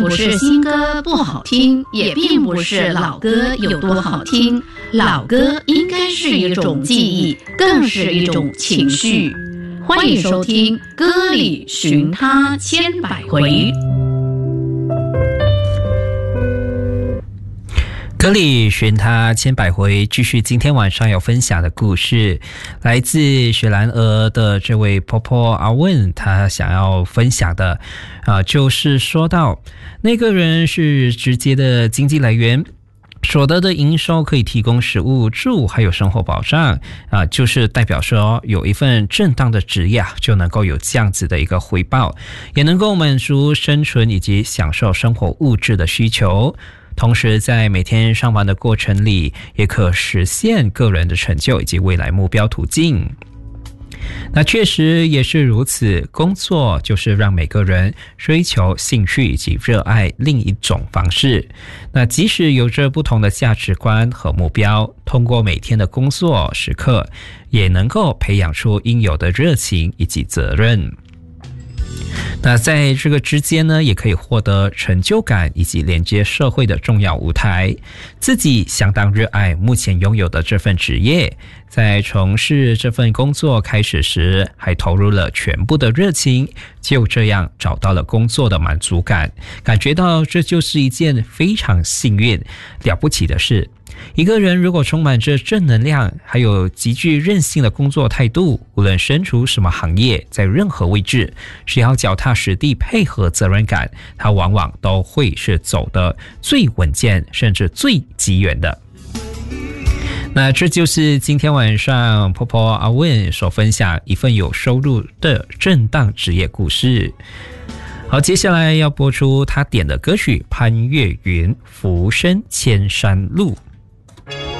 不是新歌不好听，也并不是老歌有多好听。老歌应该是一种记忆，更是一种情绪。欢迎收听《歌里寻他千百回》。 歌里寻他千百回，继续今天晚上要分享的故事，来自雪兰莪的这位婆婆阿问，她想要分享的就是说到那个人是直接的经济来源，所得的营收可以提供食物住还有生活保障就是代表说有一份正当的职业就能够有这样子的一个回报，也能够满足生存以及享受生活物质的需求，同时在每天上班的过程里也可实现个人的成就以及未来目标途径。那确实也是如此，工作就是让每个人追求兴趣以及热爱另一种方式。那即使有着不同的价值观和目标，通过每天的工作时刻也能够培养出应有的热情以及责任。那在这个之间呢，也可以获得成就感以及连接社会的重要舞台。自己相当热爱目前拥有的这份职业，在从事这份工作开始时还投入了全部的热情，就这样找到了工作的满足感，感觉到这就是一件非常幸运了不起的事。一个人如果充满着正能量，还有极具韧性的工作态度，无论身处什么行业，在任何位置，只要脚踏实地配合责任感，他往往都会是走得最稳健甚至最极远的。那这就是今天晚上婆婆阿问所分享一份有收入的正当职业故事。好，接下来要播出他点的歌曲潘越云《浮生千山路》。